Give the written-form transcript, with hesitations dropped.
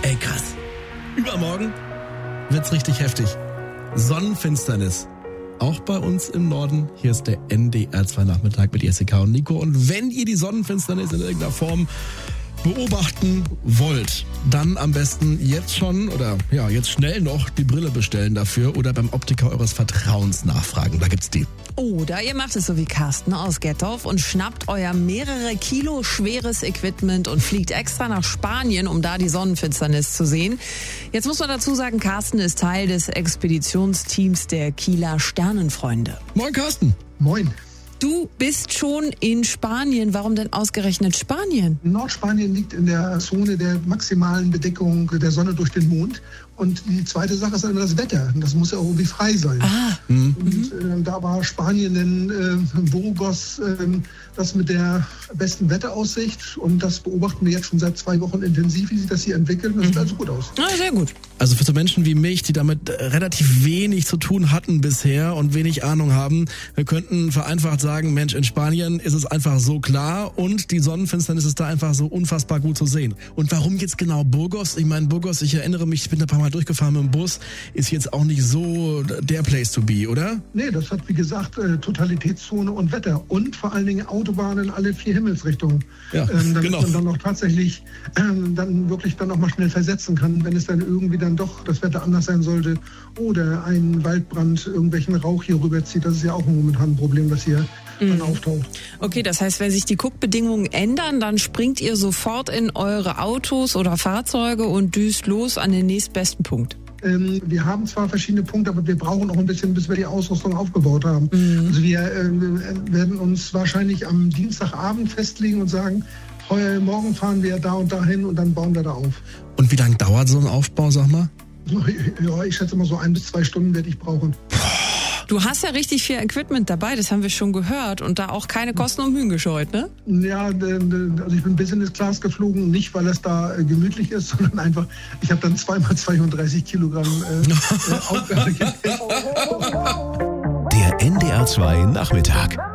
Ey, krass. Übermorgen wird's richtig heftig. Sonnenfinsternis. Auch bei uns im Norden. Hier ist der NDR2 Nachmittag mit Jessica und Nico. Und wenn ihr die Sonnenfinsternis in irgendeiner Form beobachten wollt, dann am besten jetzt schon oder ja, jetzt schnell noch die Brille bestellen dafür oder beim Optiker eures Vertrauens nachfragen. Da gibt's die. Oder ihr macht es so wie Carsten aus Gettorf und schnappt euer mehrere Kilo schweres Equipment und fliegt extra nach Spanien, um da die Sonnenfinsternis zu sehen. Jetzt muss man dazu sagen, Carsten ist Teil des Expeditionsteams der Kieler Sternenfreunde. Moin Carsten. Moin. Du bist schon in Spanien. Warum denn ausgerechnet Spanien? Nordspanien liegt in der Zone der maximalen Bedeckung der Sonne durch den Mond. Und die zweite Sache ist dann das Wetter. Das muss ja auch irgendwie frei sein. Und da war Spanien in Burgos das mit der besten Wetteraussicht. Und das beobachten wir jetzt schon seit 2 Wochen intensiv, wie sich das hier entwickelt. Und das sieht also gut aus. Ah, sehr gut. Also für so Menschen wie mich, die damit relativ wenig zu tun hatten bisher und wenig Ahnung haben, wir könnten vereinfacht sagen, Mensch, in Spanien ist es einfach so klar und die Sonnenfinsternis ist da einfach so unfassbar gut zu sehen. Und warum jetzt genau Burgos? Ich meine, Burgos, ich erinnere mich, ich bin ein paar Mal durchgefahren mit dem Bus, ist jetzt auch nicht so der Place to be, oder? Nee, das hat, wie gesagt, Totalitätszone und Wetter. Und vor allen Dingen Autobahnen in alle 4 Himmelsrichtungen. Ja, damit genau. man dann auch tatsächlich dann wirklich dann auch mal schnell versetzen kann, wenn es dann irgendwie dann doch das Wetter anders sein sollte oder ein Waldbrand irgendwelchen Rauch hier rüberzieht. Das ist ja auch momentan ein Problem, was hier dann auftaucht. Okay, das heißt, wenn sich die Guckbedingungen ändern, dann springt ihr sofort in eure Autos oder Fahrzeuge und düst los an den nächstbesten Punkt. Wir haben zwar verschiedene Punkte, aber wir brauchen auch ein bisschen, bis wir die Ausrüstung aufgebaut haben. Also wir werden uns wahrscheinlich am Dienstagabend festlegen und sagen, morgen fahren wir da und dahin und dann bauen wir da auf. Und wie lange dauert so ein Aufbau, sag mal? Ja, ich schätze mal so 1 bis 2 Stunden werde ich brauchen. Du hast ja richtig viel Equipment dabei, das haben wir schon gehört und da auch keine Kosten und Mühen gescheut, ne? Ja, also ich bin Business Class geflogen, nicht weil es da gemütlich ist, sondern einfach, ich habe dann 2x32 Kilogramm Aufgabe. Der NDR2 Nachmittag.